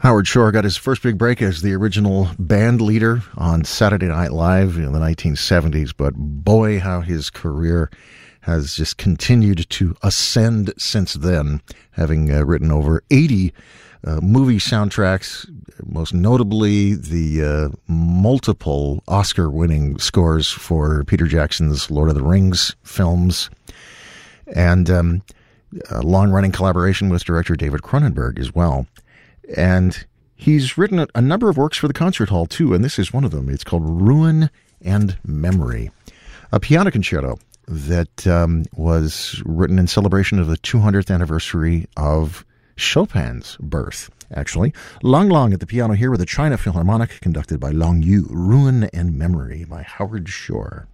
Howard Shore got his first big break as the original band leader on Saturday Night Live in the 1970s, but boy, how his career has just continued to ascend since then, having written over 80 movie soundtracks, most notably the multiple Oscar-winning scores for Peter Jackson's Lord of the Rings films, and a long-running collaboration with director David Cronenberg as well. And he's written a number of works for the concert hall, too, and this is one of them. It's called Ruin and Memory, a piano concerto that was written in celebration of the 200th anniversary of Chopin's birth, actually. Lang Lang at the piano here with the China Philharmonic, conducted by Long Yu. Ruin and Memory by Howard Shore.